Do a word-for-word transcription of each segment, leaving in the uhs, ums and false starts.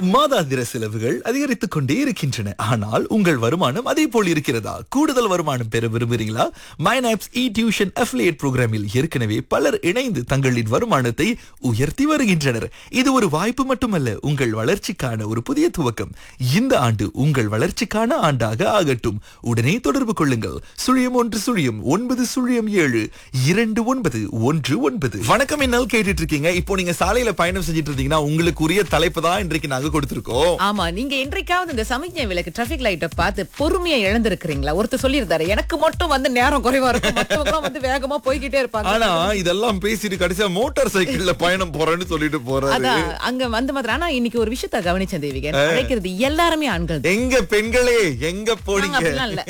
மாதாந்திர செலவுகள் அதிகரித்துக் கொண்டே இருக்கின்றன. ஆனால் உங்கள் வருமானம் அதே போல் இருக்கிறதா? கூடுதல் வருமானம் பெற விரும்புகிறீங்களா? மைனாப்ஸ் இ டியூஷன் அஃபிலியேட் புரோகிராமில் ஏற்கனவே பலர் இணைந்து தங்களின் வருமானத்தை உயர்த்தி வருகின்றனர். இது ஒரு வாய்ப்பு மட்டுமல்ல, உங்கள் வளர்ச்சிக்கான ஒரு புதிய துவக்கம். இந்த ஆண்டு உங்கள் வளர்ச்சிக்கான ஆண்டாக ஆகட்டும். உடனே தொடர்பு கொள்ளுங்கள். சுழியம் ஒன்று சுழியம் ஒன்பது சுழியம் ஏழு இரண்டு ஒன்பது ஒன்று ஒன்பது. வணக்கம், என்ன கேட்டுட்டு இருக்கீங்க? இப்போ நீங்க சாலையில பயணம் செஞ்சுட்டு இருந்தீங்கன்னா உங்களுக்குரிய தலைப்பு தான் இன்றைக்கு நாங்க கொடுத்திருக்கோம். ஆமா, நீங்க இன்றைக்காவது இந்த சமிக்ஞை விளக்கு டிராபிக் லைட்டை பார்த்து பொறுமையா இழந்திருக்கிறீங்களா? ஒருத்தர் சொல்லியிருந்தாரு, எனக்கு மட்டும் வந்து நேரம் குறைவா இருக்கும், மற்றவங்க வந்து வேகமா போய்கிட்டே இருப்பாங்க. ஆனா இதெல்லாம் பேசிட்டு கடைசியா மோட்டார் சைக்கிள்ல பயணம் போறேன்னு சொல்லிட்டு போறாரு. அதான் அங்க வந்து மாதிரி. ஆனா இன்னைக்கு ஒரு விஷயத்த கவனிச்சேன் தேவிகன், அழைக்கிறது எல்லாருமே ஆண்கள். எங்க பெண்களே எங்க போனீங்க?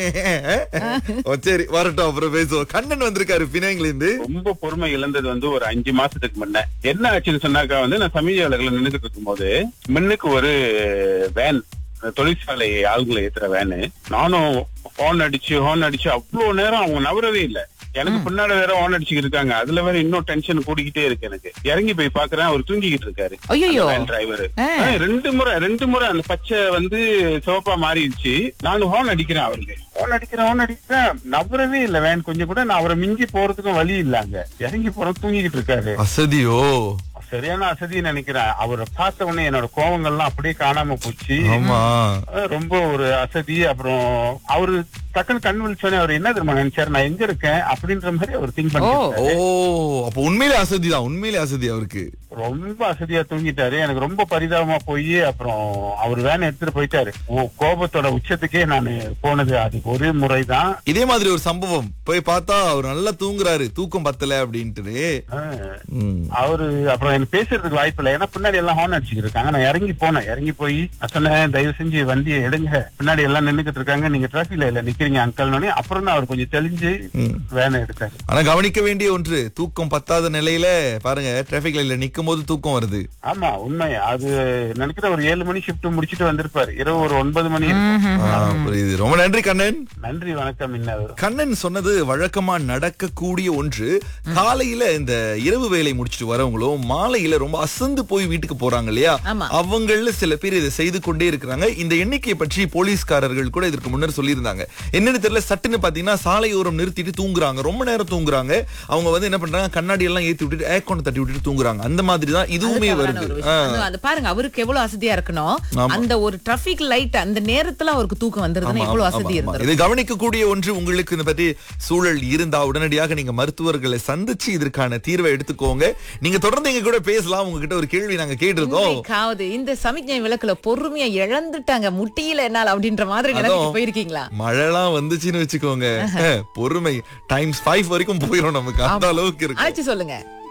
சரி, வரட்டும், அப்புறம் பேசுவோம். கண்ணன் வந்திருக்காரு பினாங்கில இருந்து. ரொம்ப பொறுமை இழந்தது வந்து ஒரு அஞ்சு மாசத்துக்கு முன்ன என்ன ஆச்சுன்னு சொன்னாக்கா வந்து நான் சமீப வேலைகளை நின்றுட்டு இருக்கும் போது முன்னுக்கு ஒரு வேன், தொழிற்சாலை ஆளுங்களை ஏத்துற வேனு, நானும் ஹார்ன் அடிச்சு ஹார்ன் அடிச்சு அவ்வளவு நேரம் அவங்க நவரவே இல்லை. எனக்கு பின்னாடி வேற ஹார்ன் அடிச்சுக்கிட்டு இருக்காங்க. அதுல வேற இன்னும் டென்ஷன் கூடிக்கிட்டே இருக்கு எனக்கு. இறங்கி போய் பாக்குறேன், அவர் தூங்கிக்கிட்டு இருக்காரு டிரைவர். ரெண்டு முறை ரெண்டு முறை அந்த பச்சை வந்து சிவப்பா மாறிடுச்சு. நானும் ஹார்ன் அடிக்கிறேன், அவருக்கு ஹார்ன் அடிக்கிறேன் ஹார்ன் அடிக்கிறேன் நவரவே இல்ல வேன். கொஞ்சம் கூட நான் அவரை மிஞ்சி போறதுக்கும் வழி இல்லாங்க. இறங்கி போற தூங்கிக்கிட்டு இருக்காரு. அசதியோ, சரியான அசதி நினைக்கிறேன். அவரை பார்த்த உடனே என்னோட கோவங்கள்லாம் அப்படியே காணாம போச்சு. ரொம்ப ஒரு அசதி. அப்புறம் அவரு டக்குன்னு கண் விழிச்சோடனே அவர் என்ன தெரியுமா நினைச்சாரு, நான் எங்க இருக்கேன் அப்படின்ற மாதிரி அவர் திங்க் பண்ணி. அப்ப உண்மையிலே அசதிதான், உண்மையிலே அசதி. அவருக்கு ரொம்ப அசதியா தூங்கிட்டாரு. எனக்கு ரொம்ப பரிதாபமா போய் அப்புறம் அவர் வேனை எடுத்துட்டு போயிட்டாரு. கோபத்தோட உச்சத்துக்கே நான் போனது அது ஒரே முறைதான். இதே மாதிரி ஒரு சம்பவம் போய் பார்த்தா அவர் நல்லா தூங்குறாரு, தூக்கம் பத்தல அப்படின்ட்டு அவரு அப்புறம் எனக்கு பேசுறதுக்கு வாய்ப்பு இல்லை. ஏன்னா பின்னாடி எல்லாம் ஹார்ன் அடிச்சுட்டு இருக்காங்க. நான் இறங்கி போனேன். இறங்கி போய் சொன்னேன், தயவு செஞ்சு வண்டியை எடுங்க, பின்னாடி எல்லாம் நின்னுக்கிட்டு இருக்காங்க, நீங்க டிராபிக்ல இல்ல நிக்கிறீங்க அங்கல். அப்புறம் தான் அவர் கொஞ்சம் தெளிஞ்சு வேனை எடுத்தாரு. ஆனா கவனிக்க வேண்டிய ஒன்று, தூக்கம் பத்தாத நிலையில பாருங்க டிராபிக் லைன்ல நிக்கும் போது தூக்கம் வருது. ஆமா, உண்மை. அது நினைக்கிற ஒரு ஏழு மணி ஷிப்ட் முடிச்சிட்டு வந்திருப்பாரு. இரவு ஒரு ஒன்பது மணி. புரியுது. ரொம்ப நன்றி கண்ணன். நன்றி, வணக்கம். கண்ணன் சொன்னது வழக்கமா நடக்கக்கூடிய ஒன்று. காலையில இந்த இரவு வேலை முடிச்சிட்டு வரவங்களும் மாலையில ரொம்ப அசந்து போய் வீட்டுக்கு போறாங்க இல்லையா, அவங்கள சில பேர் இதை செய்து கொண்டே இருக்கிறாங்க. இந்த எண்ணிக்கையை பற்றி போலீஸ்காரர்கள் கூட இதற்கு முன்னர் சொல்லியிருந்தாங்க. என்னன்னு தெரியல, சட்டுன்னு பாத்தீங்கன்னா சாலையோரம் நிறுத்திட்டு தூங்குறாங்க, ரொம்ப நேரம் தூங்குறாங்க. அவங்க வந்து என்ன பண்றாங்க, கண்ணாடி எல்லாம் ஏத்தி விட்டுட்டு ஏர்கான் தட்டி விட்டுட்டு தூங்குறாங்க. அந்த மாதிரிதான் இதுவுமே வருது. அது பாருங்க, அவருக்கு எவ்வளவு அசதியா இருக்கணும். அந்த ஒரு டிராபிக் லைட் அந்த நேரத்துல அவருக்கு தூக்கம் வந்துருதுன்னா எவ்வளவு அசதி இருந்தது. இது கவனிக்கக்கூடிய ஒன்று. உங்களுக்கு இந்த பத்தி சூழல் இருந்தா உடனடியாக நீங்க மருத்துவர்களை சந்திச்சு இதற்கான தீர்வை எடுத்துக்கோங்க. நீங்க தொடர்ந்து எங்க கூட பேசலாம். உங்ககிட்ட ஒரு கேள்வி நாங்க கேட்டிருந்தோம். இந்த சமிக்ஞை விளக்குல பொறுமையா இழந்துட்டாங்க, முட்டியில என்னால அப்படின்ற மாதிரி நினைச்சு போயிருக்கீங்களா? மழைலாம் வந்துச்சுன்னு வச்சுக்கோங்க, பொறுமை டைம்ஸ் ஃபைவ் வரைக்கும் போயிடும் நமக்கு. அந்த அளவுக்கு இருக்கு. அழைச்சு சொல்லுங்க.